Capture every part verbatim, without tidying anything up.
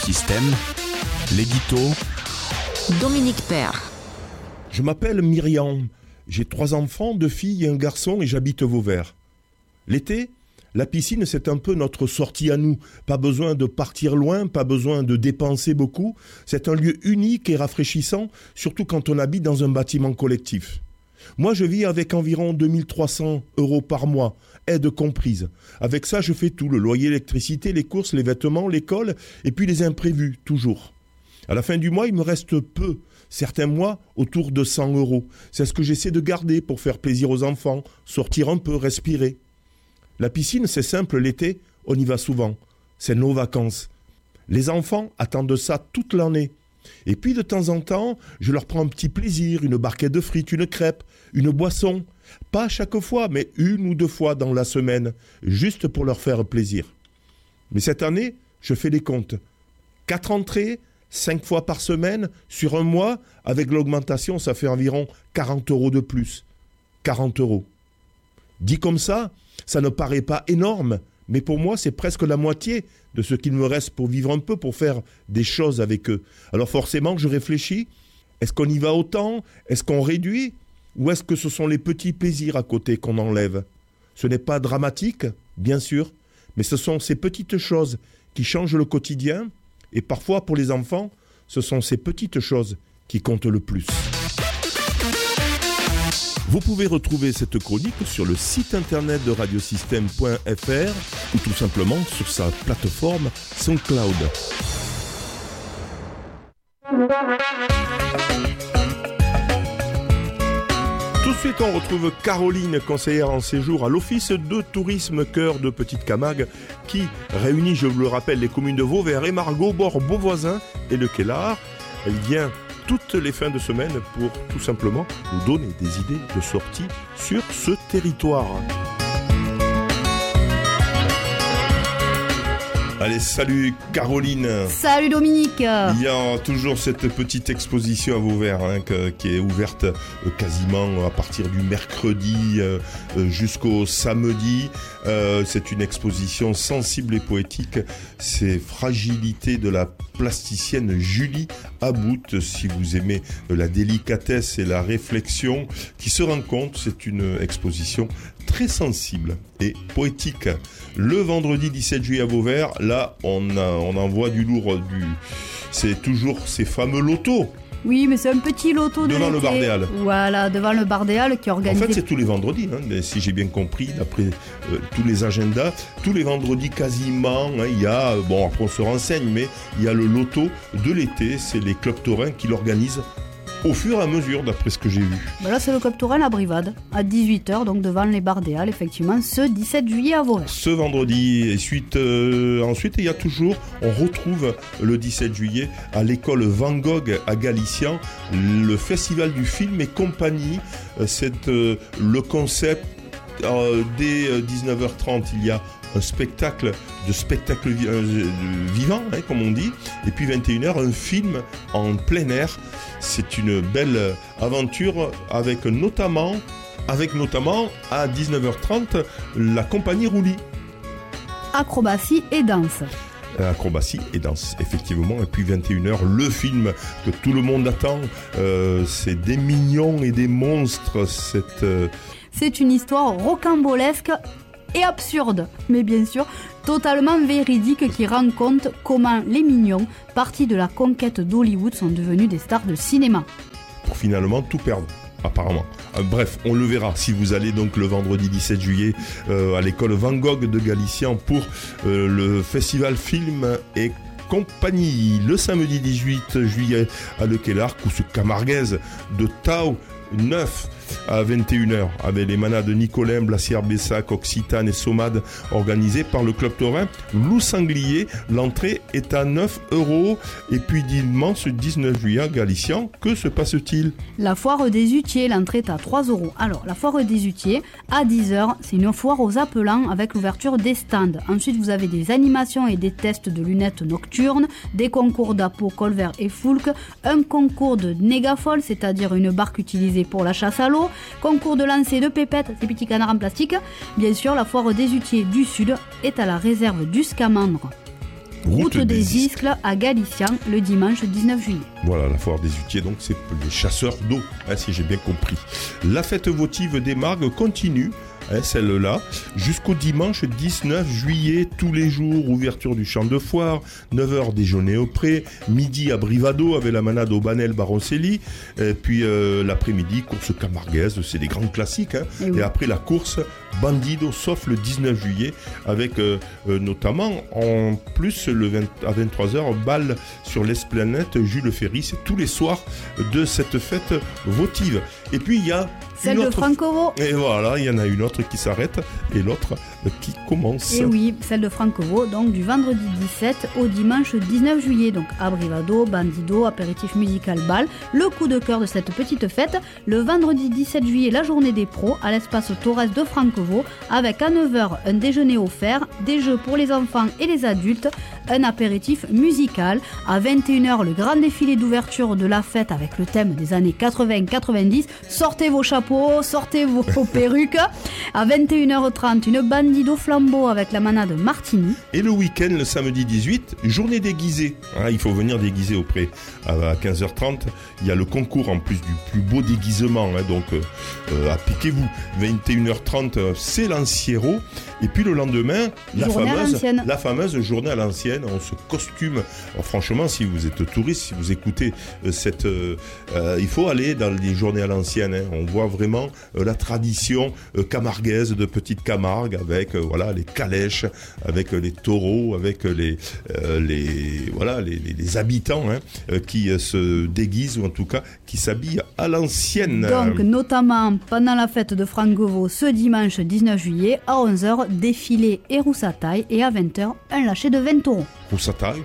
Système, l'édito, Dominique Père. Je m'appelle Myriam, j'ai trois enfants, deux filles et un garçon et j'habite Vauvert. L'été, la piscine c'est un peu notre sortie à nous. Pas besoin de partir loin, pas besoin de dépenser beaucoup. C'est un lieu unique et rafraîchissant, surtout quand on habite dans un bâtiment collectif. Moi je vis avec environ deux mille trois cents euros par mois, aide comprise. Avec ça je fais tout, le loyer, l'électricité, les courses, les vêtements, l'école et puis les imprévus, toujours. À la fin du mois il me reste peu, certains mois autour de cent euros. C'est ce que j'essaie de garder pour faire plaisir aux enfants, sortir un peu, respirer. La piscine c'est simple, l'été on y va souvent, c'est nos vacances. Les enfants attendent ça toute l'année. Et puis de temps en temps, je leur prends un petit plaisir, une barquette de frites, une crêpe, une boisson. Pas chaque fois, mais une ou deux fois dans la semaine, juste pour leur faire plaisir. Mais cette année, je fais les comptes. Quatre entrées, cinq fois par semaine, sur un mois, avec l'augmentation, ça fait environ quarante euros de plus. quarante euros. Dit comme ça, ça ne paraît pas énorme, mais pour moi, c'est presque la moitié de ce qu'il me reste pour vivre un peu, pour faire des choses avec eux. Alors forcément, je réfléchis, est-ce qu'on y va autant? Est-ce qu'on réduit? Ou est-ce que ce sont les petits plaisirs à côté qu'on enlève? Ce n'est pas dramatique, bien sûr, mais ce sont ces petites choses qui changent le quotidien, et parfois pour les enfants, ce sont ces petites choses qui comptent le plus. Vous pouvez retrouver cette chronique sur le site internet de radiosystème point f r ou tout simplement sur sa plateforme SoundCloud. Tout de suite, on retrouve Caroline, conseillère en séjour à l'Office de tourisme Cœur de Petite Camargue, qui réunit, je vous le rappelle, les communes de Vauvert et Margaux, Bord, Beauvoisin et Le Quélard. Elle vient toutes les fins de semaine pour tout simplement nous donner des idées de sortie sur ce territoire. Allez, salut Caroline. Salut Dominique. Il y a toujours cette petite exposition à Vauvert hein, que, qui est ouverte euh, quasiment à partir du mercredi euh, jusqu'au samedi. Euh, c'est une exposition sensible et poétique. C'est Fragilité de la plasticienne Julie About. Si vous aimez la délicatesse et la réflexion qui se rencontrent, c'est une exposition très sensible et poétique. Le vendredi dix-sept juillet à Vauvert, là on, a, on envoie du lourd, du... c'est toujours ces fameux lotos. Oui, mais c'est un petit loto de Devant l'été. le Bardéal. Voilà, devant le Bardéal qui est organisé. En fait, c'est tous les vendredis, hein, si j'ai bien compris, d'après euh, tous les agendas. Tous les vendredis quasiment, hein, il y a, bon après on se renseigne, mais il y a le loto de l'été, c'est les clubs taurins qui l'organisent au fur et à mesure, d'après ce que j'ai vu. Ben là, c'est le Club Taurin La Brivade, à dix-huit heures, donc devant les Bardéal, effectivement, ce dix-sept juillet à Vauvert. Ce vendredi, et suite, euh, ensuite, il y a toujours, on retrouve le dix-sept juillet à l'école Van Gogh à Galician, le festival du film et compagnie. C'est euh, le concept, euh, dès euh, dix-neuf heures trente, il y a un spectacle de spectacle vi- euh, vivant, hein, comme on dit, et puis vingt et une heures, un film en plein air. C'est une belle aventure avec notamment, avec notamment à dix-neuf heures trente la compagnie Roulis. Acrobatie et danse. Acrobatie et danse, effectivement. Et puis vingt et une heures, le film que tout le monde attend, euh, c'est des mignons et des monstres. Cette, euh... C'est une histoire rocambolesque et absurde, mais bien sûr totalement véridique, qui rend compte comment les mignons, partis de la conquête d'Hollywood, sont devenus des stars de cinéma. Pour finalement tout perdre, apparemment. Euh, bref, on le verra si vous allez donc le vendredi dix-sept juillet euh, à l'école Van Gogh de Galician pour euh, le festival film et compagnie. Le samedi dix-huit juillet à Le Quélard, course camarguaise de Tau neuf à vingt et une heures avec les manas de Nicolin, Blassière, Bessac, Occitane et Sommade, organisées par le club taurin Loup Sanglier. L'entrée est à neuf euros. Et puis dimanche dix-neuf juillet à Galician, que se passe-t-il? La foire des Hutiers, l'entrée est à trois euros. Alors, la foire des Hutiers, à dix heures, c'est une foire aux appelants avec l'ouverture des stands. Ensuite, vous avez des animations et des tests de lunettes nocturnes, des concours d'appos Colvert et Foulque, un concours de négafol, c'est-à-dire une barque utilisée pour la chasse à l'eau, concours de lancer de pépettes, ces petits canards en plastique. Bien sûr, la foire des Hutiers du Sud est à la réserve du Scamandre. route, route des, des Iscles à Galician, le dimanche dix-neuf juillet. Voilà, la foire des hutiers, donc c'est les chasseurs d'eau, hein, si j'ai bien compris. La fête votive des Margues continue, hein, celle-là, jusqu'au dimanche dix-neuf juillet, tous les jours, ouverture du champ de foire, neuf heures déjeuner au pré, midi à Brivado avec la manade au Banel Baroncelli, et puis euh, l'après-midi, course camarguaise, c'est des grands classiques, hein, et, oui. et après la course Bandido, sauf le dix-neuf juillet, avec euh, euh, notamment en plus le vingt, à vingt-trois heures, bal sur l'esplanade Jules Ferry, c'est tous les soirs de cette fête votive. Et puis il y a celle une de autre... Francovo. Et voilà, il y en a une autre qui s'arrête et l'autre qui commence. Et oui, celle de Francovo, donc du vendredi dix-sept au dimanche dix-neuf juillet, donc à Brivado, Bandido, apéritif musical bal. Le coup de cœur de cette petite fête, le vendredi dix-sept juillet, la journée des pros à l'espace Torres de Francovo, avec à neuf heures un déjeuner offert, des jeux pour les enfants et les adultes, un apéritif musical. À vingt et une heures, le grand défilé d'ouverture de la fête avec le thème des années quatre-vingts quatre-vingt-dix. Sortez vos chapeaux, sortez vos perruques. À vingt et une heures trente, une Bandido flambeau avec la manade Martini. Et le week-end, le samedi dix-huit, journée déguisée. Hein, il faut venir déguiser auprès. À quinze heures trente, il y a le concours en plus du plus beau déguisement. Hein, donc, euh, appliquez-vous. vingt et une heures trente, c'est l'Anciero. Et puis le lendemain, la fameuse, la fameuse journée à l'ancienne. On se costume. Alors, franchement, si vous êtes touriste, si vous écoutez euh, cette... Euh, euh, il faut aller dans les journées à l'ancienne. Hein. On voit vraiment euh, la tradition euh, camarguaise de Petite Camargue avec euh, voilà, les calèches, avec euh, les taureaux, avec euh, les, euh, les, voilà, les, les, les habitants hein, euh, qui euh, se déguisent ou en tout cas qui s'habillent à l'ancienne. Donc, notamment pendant la fête de Francovo ce dimanche dix-neuf juillet à onze heures, défilé et roussataille, et à vingt heures, un lâcher de vingt taureaux. Roussataille,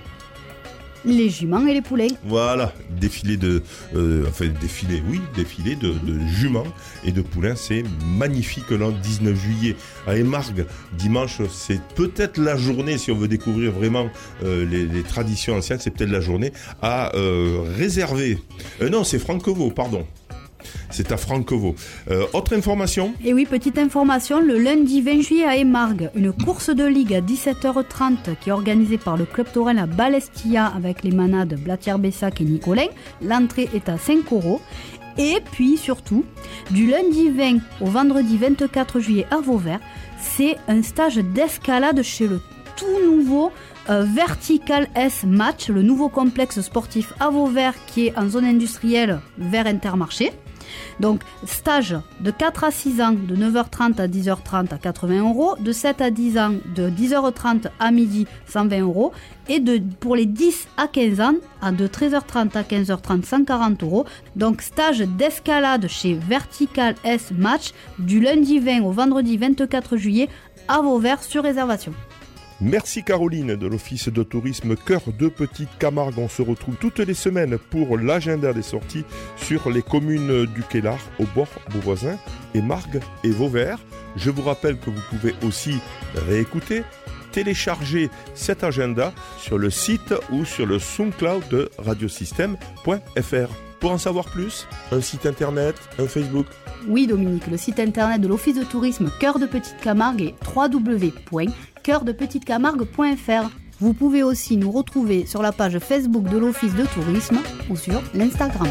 les juments et les poulets. Voilà, défilé de, euh, enfin défilé, oui, défilé de, de juments et de poulains, c'est magnifique le dix-neuf juillet à Émargues. Dimanche, c'est peut-être la journée, si on veut découvrir vraiment euh, les, les traditions anciennes, c'est peut-être la journée à euh, réserver. Euh, non, c'est Francovo, pardon. C'est à Francovo. Euh, autre information ? Et oui, petite information, le lundi vingt juillet à Émargues, une course de ligue à dix-sept heures trente qui est organisée par le club taurin à Balestia avec les manades Blatière-Bessac et Nicolin. L'entrée est à cinq euros. Et puis surtout, du lundi vingt au vendredi vingt-quatre juillet à Vauvert, c'est un stage d'escalade chez le tout nouveau euh, Vertical S Match, le nouveau complexe sportif à Vauvert qui est en zone industrielle vers Intermarché. Donc, stage de quatre à six ans, de neuf heures trente à dix heures trente à quatre-vingts euros, de sept à dix ans, de dix heures trente à midi, cent vingt euros, et de, pour les dix à quinze ans, de treize heures trente à quinze heures trente, cent quarante euros. Donc, stage d'escalade chez Vertical S Match, du lundi vingt au vendredi vingt-quatre juillet à Vauvert sur réservation. Merci Caroline de l'Office de tourisme Cœur de Petite Camargue. On se retrouve toutes les semaines pour l'agenda des sorties sur les communes du Quélard, au bord Beauvoisin, Émargues et Vauvert. Je vous rappelle que vous pouvez aussi réécouter, télécharger cet agenda sur le site ou sur le SoundCloud de radiosystème point f r. Pour en savoir plus, un site internet, un Facebook. Oui Dominique, le site internet de l'Office de tourisme Cœur de Petite Camargue est w w w point cœur de petite camargue point f r. Vous pouvez aussi nous retrouver sur la page Facebook de l'Office de tourisme ou sur l'Instagram.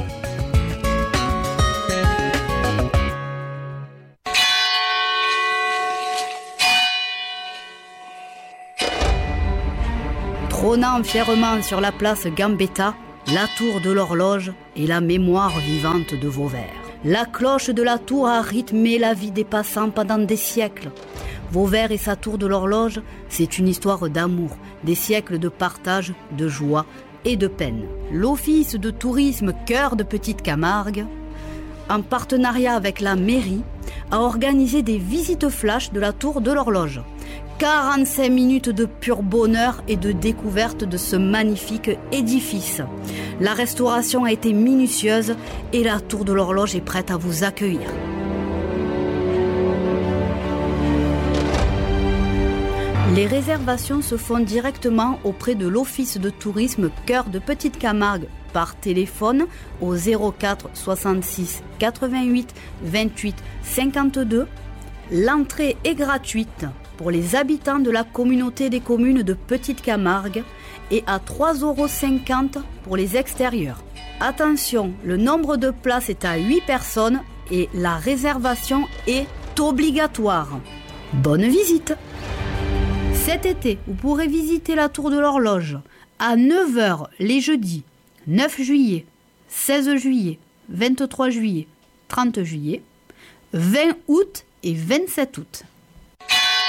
Trônant fièrement sur la place Gambetta, la tour de l'horloge et la mémoire vivante de Vauvert. La cloche de la tour a rythmé la vie des passants pendant des siècles. Vauvert et sa tour de l'horloge, c'est une histoire d'amour, des siècles de partage, de joie et de peine. L'Office de tourisme Cœur de Petite Camargue, en partenariat avec la mairie, a organisé des visites flash de la tour de l'horloge. quarante-cinq minutes de pur bonheur et de découverte de ce magnifique édifice. La restauration a été minutieuse et la tour de l'horloge est prête à vous accueillir. Les réservations se font directement auprès de l'Office de tourisme Cœur de Petite Camargue par téléphone au zéro quatre soixante-six quatre-vingt-huit vingt-huit cinquante-deux. L'entrée est gratuite pour les habitants de la communauté des communes de Petite Camargue et à trois euros cinquante pour les extérieurs. Attention, le nombre de places est à huit personnes et la réservation est obligatoire. Bonne visite! Cet été, vous pourrez visiter la Tour de l'Horloge à neuf heures les jeudis neuf juillet, seize juillet, vingt-trois juillet, trente juillet, vingt août et vingt-sept août.